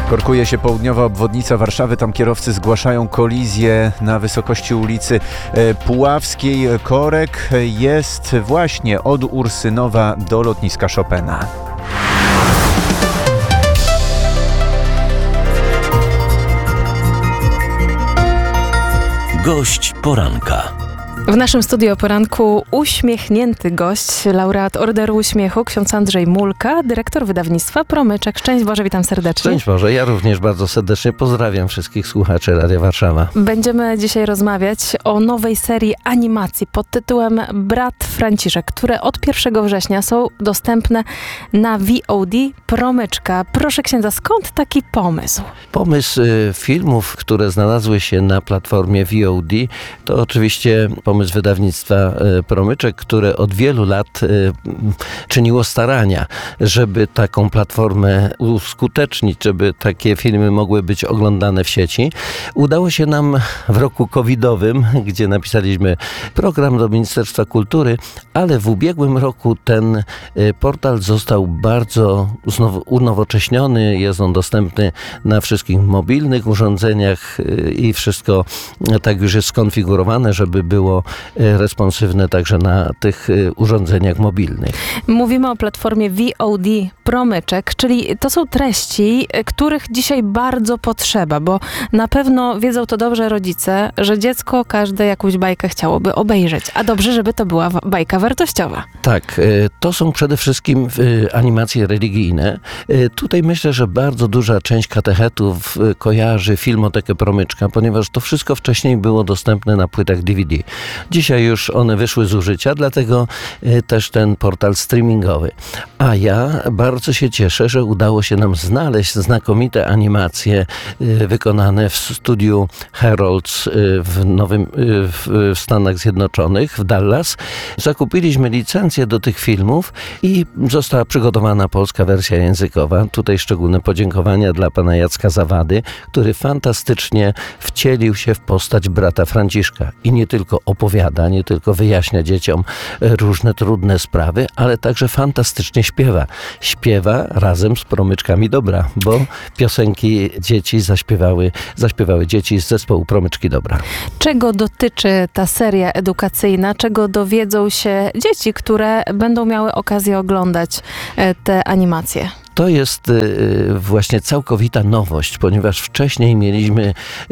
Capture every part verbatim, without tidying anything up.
Korkuje się południowa obwodnica Warszawy. Tam kierowcy zgłaszają kolizję na wysokości ulicy Puławskiej. Korek jest właśnie od Ursynowa do lotniska Chopina. Gość poranka. W naszym studiu o poranku uśmiechnięty gość, laureat Orderu Uśmiechu, ksiądz Andrzej Mulka, dyrektor wydawnictwa Promyczek. Szczęść Boże, witam serdecznie. Szczęść Boże, ja również bardzo serdecznie pozdrawiam wszystkich słuchaczy Radia Warszawa. Będziemy dzisiaj rozmawiać o nowej serii animacji pod tytułem Brat Franciszek, które od pierwszego września są dostępne na V O D Promyczka. Proszę księdza, skąd taki pomysł? Pomysł y, filmów, które znalazły się na platformie V O D, to oczywiście pomysł wydawnictwa y, Promyczek, które od wielu lat y, czyniło starania, żeby taką platformę uskutecznić, żeby takie filmy mogły być oglądane w sieci. Udało się nam w roku covidowym, gdzie napisaliśmy program do Ministerstwa Kultury, ale w ubiegłym roku ten y, portal został bardzo znowu unowocześniony. Jest on dostępny na wszystkich mobilnych urządzeniach y, i wszystko y, tak już jest skonfigurowane, żeby było responsywne także na tych urządzeniach mobilnych. Mówimy o platformie V O D Promyczek, czyli to są treści, których dzisiaj bardzo potrzeba, bo na pewno wiedzą to dobrze rodzice, że dziecko każde jakąś bajkę chciałoby obejrzeć, a dobrze, żeby to była bajka wartościowa. Tak, to są przede wszystkim animacje religijne. Tutaj myślę, że bardzo duża część katechetów kojarzy Filmotekę Promyczka, ponieważ to wszystko wcześniej było dostępne na płytach D V D. Dzisiaj już one wyszły z użycia, dlatego też ten portal streamingowy. A ja bardzo się cieszę, że udało się nam znaleźć znakomite animacje wykonane w studiu Herolds w, Nowym, w Stanach Zjednoczonych, w Dallas. Zakupiliśmy licencję do tych filmów i została przygotowana polska wersja językowa. Tutaj szczególne podziękowania dla pana Jacka Zawady, który fantastycznie wcielił się w postać brata Franciszka i nie tylko opowiada, nie tylko wyjaśnia dzieciom różne trudne sprawy, ale także fantastycznie śpiewa. Śpiewa razem z promyczkami dobra, bo piosenki dzieci zaśpiewały, zaśpiewały dzieci z zespołu Promyczki Dobra. Czego dotyczy ta seria edukacyjna? Czego dowiedzą się dzieci, które będą miały okazję oglądać te animacje? To jest właśnie całkowita nowość, ponieważ wcześniej mieliśmy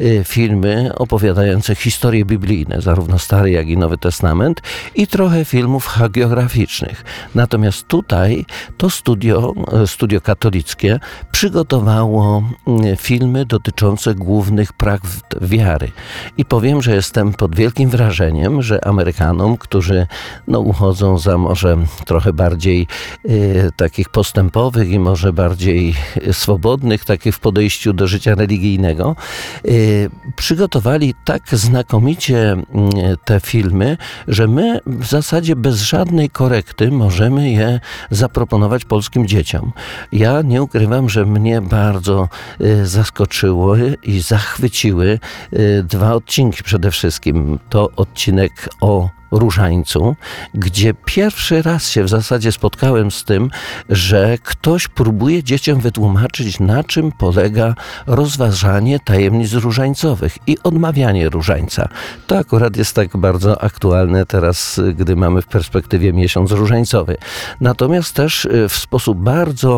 filmy opowiadające historie biblijne, zarówno Stary, jak i Nowy Testament, i trochę filmów hagiograficznych. Natomiast tutaj to studio, studio katolickie przygotowało filmy dotyczące głównych praw wiary. I powiem, że jestem pod wielkim wrażeniem, że Amerykanom, którzy no, uchodzą za może trochę bardziej y, takich postępowych i może może bardziej swobodnych, takich w podejściu do życia religijnego, yy, przygotowali tak znakomicie yy, te filmy, że my w zasadzie bez żadnej korekty możemy je zaproponować polskim dzieciom. Ja nie ukrywam, że mnie bardzo yy, zaskoczyły i zachwyciły yy, dwa odcinki przede wszystkim. To odcinek o Różańcu, gdzie pierwszy raz się w zasadzie spotkałem z tym, że ktoś próbuje dzieciom wytłumaczyć, na czym polega rozważanie tajemnic różańcowych i odmawianie różańca. To akurat jest tak bardzo aktualne teraz, gdy mamy w perspektywie miesiąc różańcowy. Natomiast też w sposób bardzo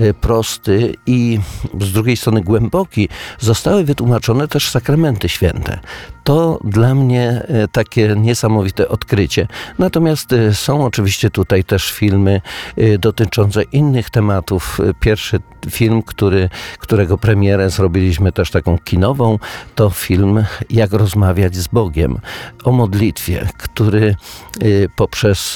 prosty i z drugiej strony głęboki zostały wytłumaczone też sakramenty święte. To dla mnie takie niesamowite odkrycie. Natomiast są oczywiście tutaj też filmy dotyczące innych tematów. Pierwszy film, który, którego premierę zrobiliśmy też taką kinową, to film Jak rozmawiać z Bogiem, o modlitwie, który poprzez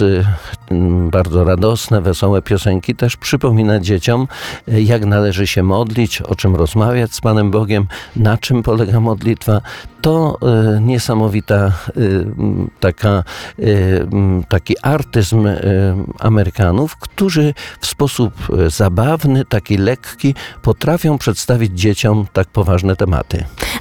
bardzo radosne, wesołe piosenki też przypomina dzieciom, jak należy się modlić, o czym rozmawiać z Panem Bogiem, na czym polega modlitwa. To y, niesamowita y, taka, y, taki artyzm y, Amerykanów, którzy w sposób zabawny, taki lekki potrafią przedstawić dzieciom tak poważne tematy.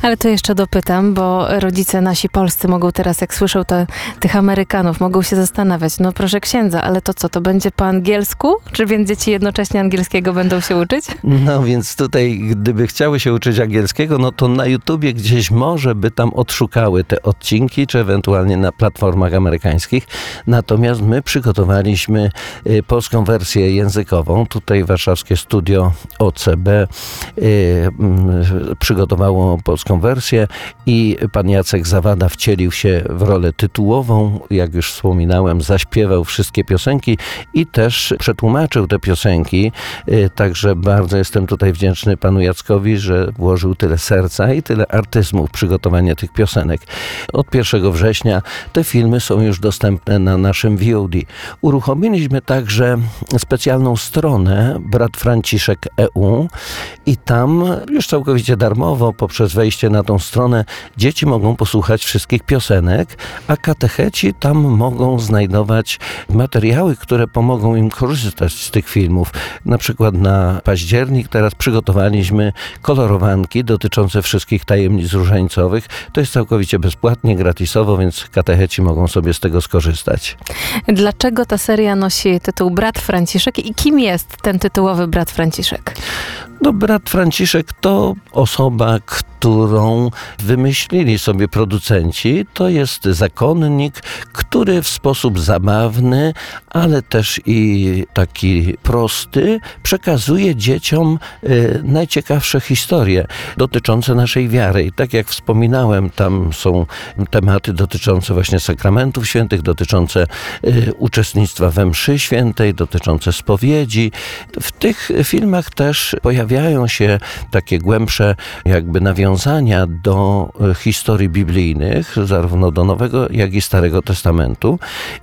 Ale to jeszcze dopytam, bo rodzice nasi polscy mogą teraz, jak słyszą te, tych Amerykanów, mogą się zastanawiać, no proszę księdza, ale to co, to będzie po angielsku? Czy więc dzieci jednocześnie angielskiego będą się uczyć? No więc tutaj, gdyby chciały się uczyć angielskiego, no to na YouTubie gdzieś może by tam odszukały te odcinki, czy ewentualnie na platformach amerykańskich. Natomiast my przygotowaliśmy y, polską wersję językową. Tutaj warszawskie studio O C B y, y, przygotowało polską wersję i pan Jacek Zawada wcielił się w rolę tytułową. Jak już wspominałem, zaśpiewał wszystkie piosenki i też przetłumaczył te piosenki. Y, także bardzo jestem tutaj wdzięczny panu Jackowi, że włożył tyle serca i tyle artyzmu w przygotowanie tych piosenek. Od pierwszego września te filmy są już dostępne na naszym V O D. Uruchomiliśmy także specjalną stronę Brat Franciszek kropka e u i tam już całkowicie darmowo poprzez wejście na tą stronę dzieci mogą posłuchać wszystkich piosenek, a katecheci tam mogą znajdować materiały, które pomogą im korzystać z tych filmów. Na przykład na październik teraz przygotowaliśmy kolorowanki dotyczące wszystkich tajemnic różańcowych. To jest całkowicie bezpłatnie, gratisowo, więc katecheci mogą sobie z tego skorzystać. Dlaczego ta seria nosi tytuł Brat Franciszek i kim jest ten tytułowy Brat Franciszek? No, brat Franciszek to osoba, którą wymyślili sobie producenci. To jest zakonnik, który w sposób zabawny, ale też i taki prosty, przekazuje dzieciom y, najciekawsze historie dotyczące naszej wiary. I tak jak wspominałem, tam są tematy dotyczące właśnie sakramentów świętych, dotyczące y, uczestnictwa we mszy świętej, dotyczące spowiedzi. W tych filmach też pojawiają się takie głębsze jakby nawiązania do historii biblijnych, zarówno do Nowego, jak i Starego Testamentu.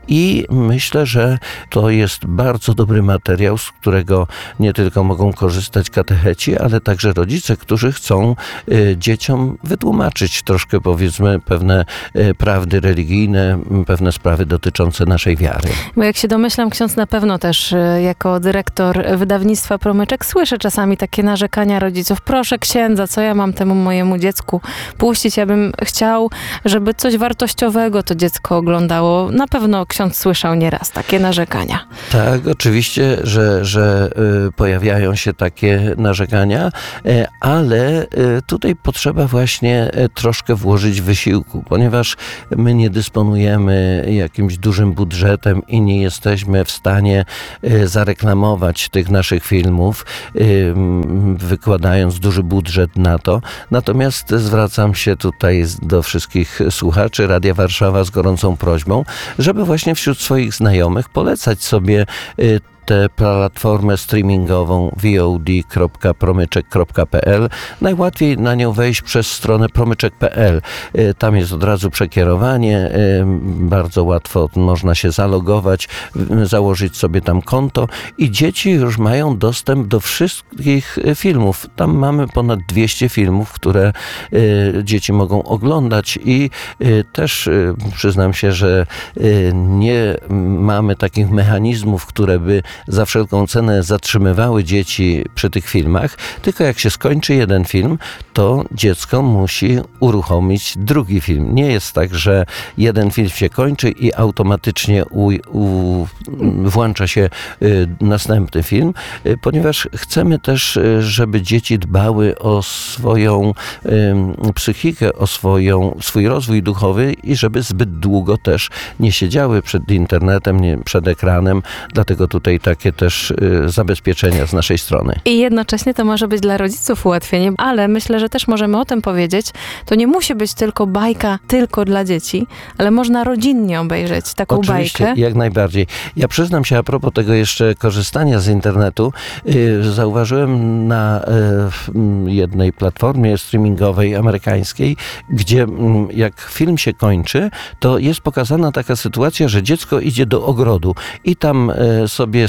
I myślę, że to jest bardzo dobry materiał, z którego nie tylko mogą korzystać katecheci, ale także rodzice, którzy chcą y, dzieciom wytłumaczyć troszkę, powiedzmy, pewne y, prawdy religijne, pewne sprawy dotyczące naszej wiary. Bo jak się domyślam, ksiądz na pewno też y, jako dyrektor wydawnictwa Promyczek słyszy czasami takie narzekania rodziców. Proszę księdza, co ja mam temu mojemu dziecku puścić? Ja bym chciał, żeby coś wartościowego to dziecko oglądało. Na pewno ksiądz słyszał nieraz takie narzekania. Tak, oczywiście, że, że y, pojawiają się takie narzekania, y, ale y, tutaj potrzeba właśnie y, troszkę włożyć wysiłku, ponieważ my nie dysponujemy jakimś dużym budżetem i nie jesteśmy w stanie y, zareklamować tych naszych filmów, y, wykładając duży budżet na to. Natomiast zwracam się tutaj do wszystkich słuchaczy Radia Warszawa z gorącą prośbą, żeby właśnie wśród swoich znajomych polecać sobie y, tę platformę streamingową v o d kropka promyczek kropka p l. Najłatwiej na nią wejść przez stronę promyczek kropka p l. Tam jest od razu przekierowanie, bardzo łatwo można się zalogować, założyć sobie tam konto i dzieci już mają dostęp do wszystkich filmów. Tam mamy ponad dwieście filmów, które dzieci mogą oglądać i też przyznam się, że nie mamy takich mechanizmów, które by za wszelką cenę zatrzymywały dzieci przy tych filmach, tylko jak się skończy jeden film, to dziecko musi uruchomić drugi film. Nie jest tak, że jeden film się kończy i automatycznie u, u, włącza się y, następny film, y, ponieważ chcemy też, y, żeby dzieci dbały o swoją y, psychikę, o swoją, swój rozwój duchowy i żeby zbyt długo też nie siedziały przed internetem, nie, przed ekranem, dlatego tutaj takie też y, zabezpieczenia z naszej strony. I jednocześnie to może być dla rodziców ułatwienie, ale myślę, że też możemy o tym powiedzieć. To nie musi być tylko bajka tylko dla dzieci, ale można rodzinnie obejrzeć taką Oczywiście, bajkę. jak najbardziej. Ja przyznam się, a propos tego jeszcze korzystania z internetu, y, zauważyłem na y, jednej platformie streamingowej amerykańskiej, gdzie y, jak film się kończy, to jest pokazana taka sytuacja, że dziecko idzie do ogrodu i tam y, sobie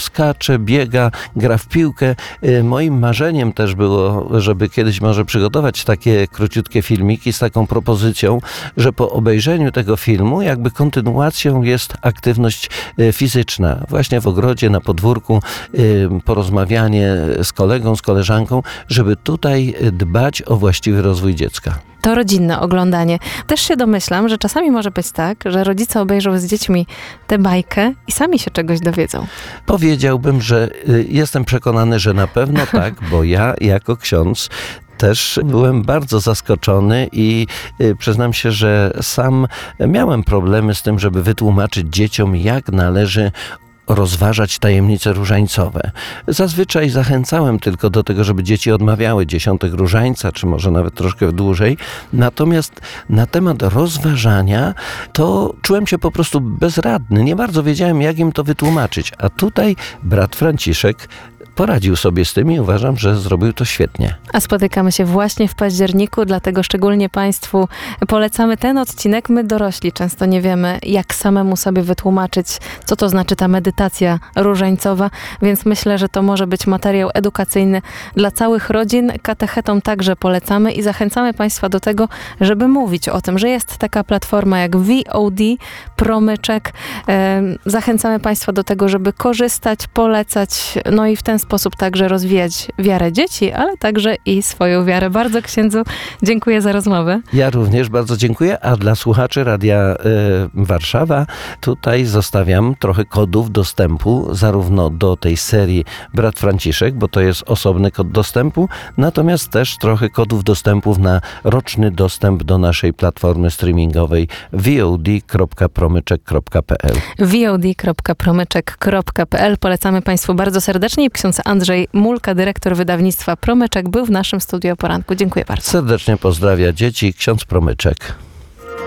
skacze, biega, gra w piłkę. Y, Moim marzeniem też było, żeby kiedyś może przygotować takie króciutkie filmiki z taką propozycją, że po obejrzeniu tego filmu jakby kontynuacją jest aktywność y, fizyczna. Właśnie w ogrodzie, na podwórku, y, porozmawianie z kolegą, z koleżanką, żeby tutaj dbać o właściwy rozwój dziecka. To rodzinne oglądanie. Też się domyślam, że czasami może być tak, że rodzice obejrzą z dziećmi tę bajkę i sami się czegoś dowiedzą. Powiedziałbym, że y, jestem przekonany, że na pewno tak, bo ja jako ksiądz też byłem bardzo zaskoczony i y, przyznam się, że sam miałem problemy z tym, żeby wytłumaczyć dzieciom, jak należy rozważać tajemnice różańcowe. Zazwyczaj zachęcałem tylko do tego, żeby dzieci odmawiały dziesiątek różańca, czy może nawet troszkę dłużej. Natomiast na temat rozważania to czułem się po prostu bezradny. Nie bardzo wiedziałem, jak im to wytłumaczyć. A tutaj brat Franciszek poradził sobie z tym i uważam, że zrobił to świetnie. A spotykamy się właśnie w październiku, dlatego szczególnie Państwu polecamy ten odcinek. My dorośli często nie wiemy, jak samemu sobie wytłumaczyć, co to znaczy ta medytacja różańcowa, więc myślę, że to może być materiał edukacyjny dla całych rodzin. Katechetom także polecamy i zachęcamy Państwa do tego, żeby mówić o tym, że jest taka platforma jak V O D, promyczek. Zachęcamy Państwa do tego, żeby korzystać, polecać, no i w ten sposób także rozwijać wiarę dzieci, ale także i swoją wiarę. Bardzo księdzu dziękuję za rozmowę. Ja również bardzo dziękuję, a dla słuchaczy Radia y, Warszawa tutaj zostawiam trochę kodów dostępu zarówno do tej serii Brat Franciszek, bo to jest osobny kod dostępu, natomiast też trochę kodów dostępów na roczny dostęp do naszej platformy streamingowej v o d kropka promyczek kropka p l. v o d kropka promyczek kropka p l. Polecamy Państwu bardzo serdecznie. Ksiądz Andrzej Mulka, dyrektor wydawnictwa Promyczek, był w naszym studiu o poranku. Dziękuję bardzo. Serdecznie pozdrawia dzieci ksiądz Promyczek.